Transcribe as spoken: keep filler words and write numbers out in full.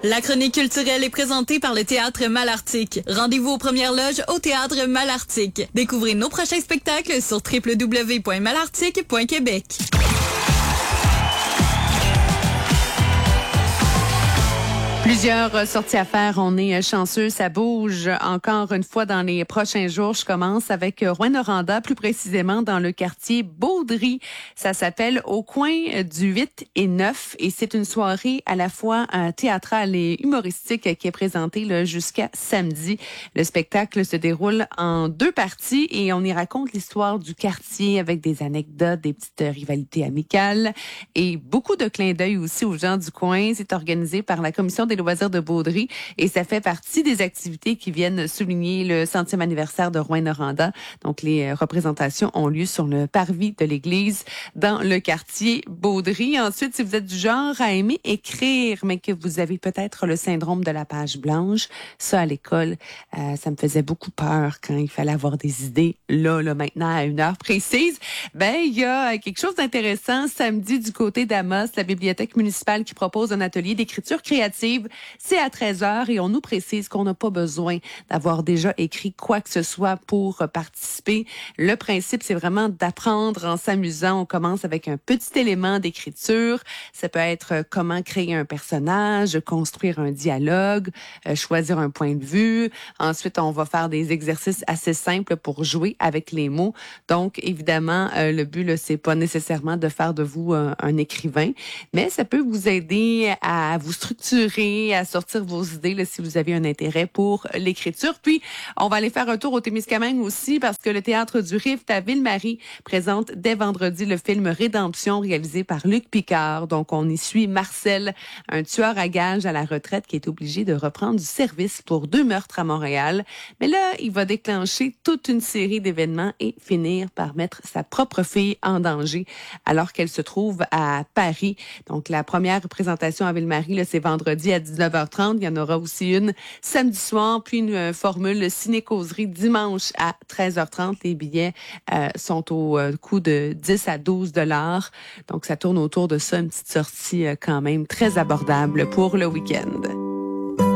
La chronique culturelle est présentée par le Théâtre Malartic. Rendez-vous aux premières loges au Théâtre Malartic. Découvrez nos prochains spectacles sur w w w point malartic point québec. Plusieurs sorties à faire. On est chanceux. Ça bouge encore une fois dans les prochains jours. Je commence avec Rouyn-Noranda, plus précisément dans le quartier Beaudry. Ça s'appelle Au coin du huit et neuf et c'est une soirée à la fois euh, théâtrale et humoristique qui est présentée là, jusqu'à samedi. Le spectacle se déroule en deux parties et on y raconte l'histoire du quartier avec des anecdotes, des petites rivalités amicales et beaucoup de clins d'œil aussi aux gens du coin. C'est organisé par la commission des loisirs de Beaudry et ça fait partie des activités qui viennent souligner le centième anniversaire de Rouyn-Noranda. Donc, les représentations ont lieu sur le parvis de l'église dans le quartier Beaudry. Ensuite, si vous êtes du genre à aimer écrire, mais que vous avez peut-être le syndrome de la page blanche, ça à l'école, euh, ça me faisait beaucoup peur quand il fallait avoir des idées là, là, maintenant, à une heure précise. Ben, il y a quelque chose d'intéressant samedi du côté d'Amos, la bibliothèque municipale qui propose un atelier d'écriture créative. C'est à treize heures et on nous précise qu'on n'a pas besoin d'avoir déjà écrit quoi que ce soit pour participer. Le principe, c'est vraiment d'apprendre en s'amusant. On commence avec un petit élément d'écriture. Ça peut être comment créer un personnage, construire un dialogue, euh, choisir un point de vue. Ensuite, on va faire des exercices assez simples pour jouer avec les mots. Donc, évidemment, euh, le but, là, c'est pas nécessairement de faire de vous un, un écrivain, mais ça peut vous aider à vous structurer, à sortir vos idées là, si vous avez un intérêt pour l'écriture. Puis, on va aller faire un tour au Témiscamingue aussi parce que le Théâtre du Rift à Ville-Marie présente dès vendredi le film Rédemption réalisé par Luc Picard. Donc, on y suit Marcel, un tueur à gages à la retraite qui est obligé de reprendre du service pour deux meurtres à Montréal. Mais là, il va déclencher toute une série d'événements et finir par mettre sa propre fille en danger alors qu'elle se trouve à Paris. Donc, la première représentation à Ville-Marie, là, c'est vendredi à dix-neuf heures trente. Il y en aura aussi une samedi soir, puis une euh, formule ciné-causerie dimanche à treize heures trente. Les billets euh, sont au euh, coût de dix à douze dollars. Donc, ça tourne autour de ça, une petite sortie euh, quand même très abordable pour le week-end.